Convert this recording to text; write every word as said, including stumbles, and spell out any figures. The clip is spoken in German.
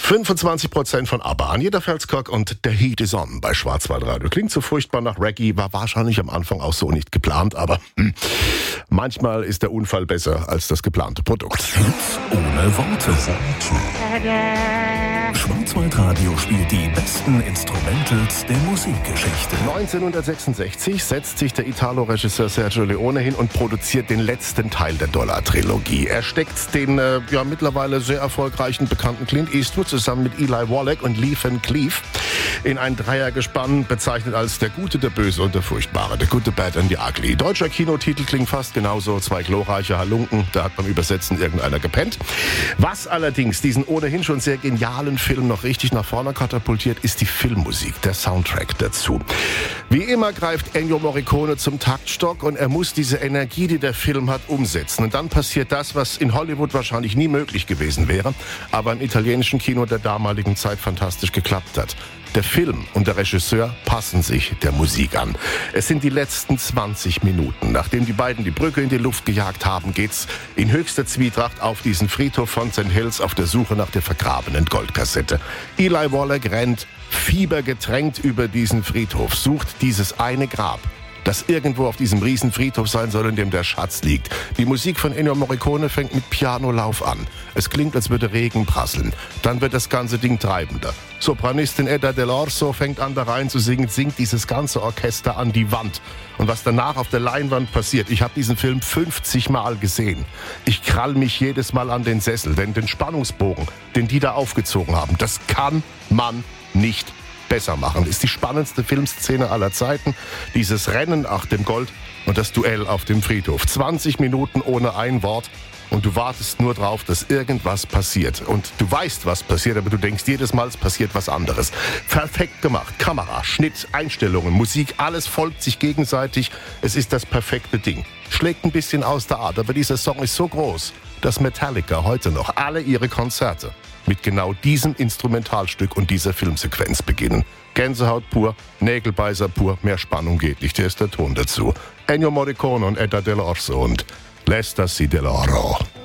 fünfundzwanzig Prozent von ABBA, Anita Felskog und der Heat is on bei Schwarzwaldradio. Klingt so furchtbar nach Reggae, war wahrscheinlich am Anfang auch so nicht geplant, aber hm, manchmal ist der Unfall besser als das geplante Produkt. Hits ohne Worte. Schwarzwaldradio spielt die besten Instrumentals der Musikgeschichte. neunzehnhundertsechsundsechzig setzt sich der Italo-Regisseur Sergio Leone hin und produziert den letzten Teil der Dollar-Trilogie. Er steckt den äh, ja mittlerweile sehr erfolgreichen bekannten Clint Eastwood zusammen mit Eli Wallach und Lee Van Cleef in ein Dreiergespann, bezeichnet als der Gute, der Böse und der Furchtbare, The Good, the Bad and the Ugly. Deutscher Kinotitel klingt fast genauso, zwei glorreiche Halunken, da hat beim Übersetzen irgendeiner gepennt. Was allerdings diesen ohnehin schon sehr genialen Film noch richtig nach vorne katapultiert, ist die Filmmusik, der Soundtrack dazu. Wie immer greift Ennio Morricone zum Taktstock und er muss diese Energie, die der Film hat, umsetzen. Und dann passiert das, was in Hollywood wahrscheinlich nie möglich gewesen wäre, aber im italienischen Kino der damaligen Zeit fantastisch geklappt hat. Der Film und der Regisseur passen sich der Musik an. Es sind die letzten zwanzig Minuten. Nachdem die beiden die Brücke in die Luft gejagt haben, geht's in höchster Zwietracht auf diesen Friedhof von Saint Hills auf der Suche nach der vergrabenen Goldkassette. Eli Wallach rennt fiebergetränkt über diesen Friedhof, sucht dieses eine Grab, das irgendwo auf diesem riesen Friedhof sein soll, in dem der Schatz liegt. Die Musik von Ennio Morricone fängt mit Pianolauf an. Es klingt, als würde Regen prasseln. Dann wird das ganze Ding treibender. Sopranistin Edda Dell'Orso fängt an, da rein zu singen, singt dieses ganze Orchester an die Wand. Und was danach auf der Leinwand passiert, ich habe diesen Film fünfzig Mal gesehen. Ich krall mich jedes Mal an den Sessel, denn den Spannungsbogen, den die da aufgezogen haben, das kann man nicht besser machen. Ist die spannendste Filmszene aller Zeiten. Dieses Rennen nach dem Gold und das Duell auf dem Friedhof. zwanzig Minuten ohne ein Wort und du wartest nur drauf, dass irgendwas passiert. Und du weißt, was passiert, aber du denkst jedes Mal, es passiert was anderes. Perfekt gemacht. Kamera, Schnitt, Einstellungen, Musik, alles folgt sich gegenseitig. Es ist das perfekte Ding. Schlägt ein bisschen aus der Art, aber dieser Song ist so groß, dass Metallica heute noch alle ihre Konzerte mit genau diesem Instrumentalstück und dieser Filmsequenz beginnen. Gänsehaut pur, Nägelbeißer pur, mehr Spannung geht nicht. Hier ist der Ton dazu. Ennio Morricone und Edda Dell'Orso und Lesta si dell'oro.